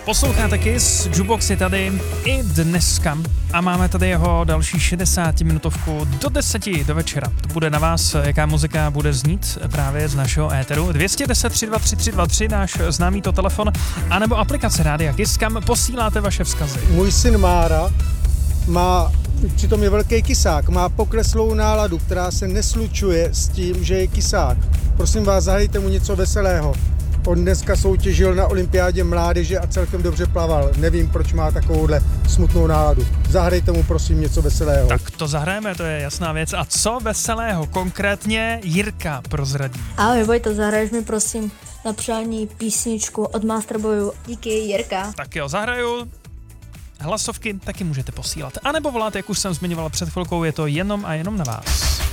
Posloucháte Kiss, Jukebox je tady i dneska a máme tady jeho další 60-minutovku do 10 do večera. To bude na vás, jaká muzika bude znít právě z našeho éteru. 210 323 323, náš známý to telefon, anebo aplikace Rádia Kiss, kam posíláte vaše vzkazy. Můj syn Mára přitom je velký kysák, má pokleslou náladu, která se neslučuje s tím, že je kysák. Prosím vás, zahrajte mu něco veselého. On dneska soutěžil na olympiádě mládeže a celkem dobře plaval. Nevím, proč má takovouhle smutnou náladu. Zahrajte mu prosím něco veselého. Tak to zahrajeme, to je jasná věc. A co veselého konkrétně Jirka prozradí? Ahoj Vojto, zahraješ mi prosím na přání písničku od Masterboyu. Díky Jirka. Tak jo, zahraju. Hlasovky taky můžete posílat. A nebo volat, jak už jsem zmiňovala před chvilkou, je to jenom a jenom na vás.